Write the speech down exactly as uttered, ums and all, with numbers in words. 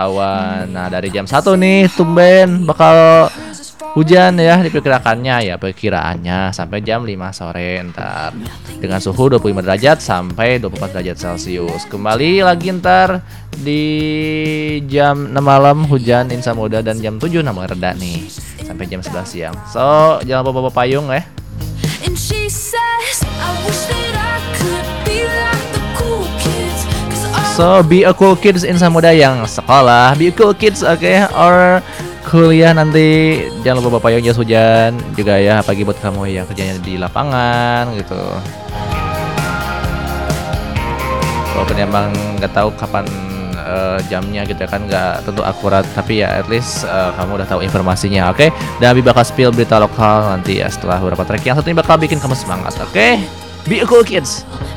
awan. Nah, dari jam satu nih tumben bakal hujan ya diperkirakannya ya perkiraannya sampai jam lima sore ntar dengan suhu dua puluh lima derajat sampai dua puluh empat derajat Celcius. Kembali lagi ntar di jam enam malam hujan insya muda dan jam tujuh nah mulai reda nih sampai jam sebelas siang. So, jangan lupa bawa payung ya. So, be a cool kids insya muda yang sekolah, be a cool kids, oke, okay? Or kuliah nanti jangan lupa bawa payung jas hujan juga ya, apalagi buat kamu yang kerjanya di lapangan gitu. Walaupun emang nggak tahu kapan uh, jamnya gitu ya kan, nggak tentu akurat, tapi ya at least uh, kamu udah tahu informasinya, oke? Okay? Dan Abi bakal spill berita lokal nanti ya setelah beberapa track yang satu ini bakal bikin kamu semangat, oke? Okay? Be a cool kids.